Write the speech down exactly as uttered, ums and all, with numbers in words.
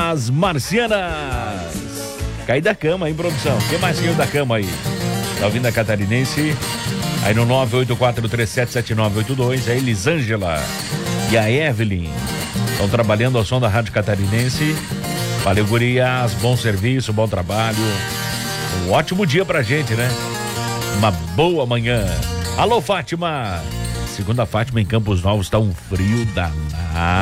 As Marcianas. Caí da cama, hein, produção? Quem mais caiu da cama aí? Tá ouvindo a Catarinense? Aí no nove oito quatro três sete sete nove oito dois, a Elisângela e a Evelyn estão trabalhando ao som da Rádio Catarinense. Valeu, gurias, bom serviço, bom trabalho. Um ótimo dia pra gente, né? Uma boa manhã. Alô, Fátima. Segundo a Fátima, em Campos Novos tá um frio danado.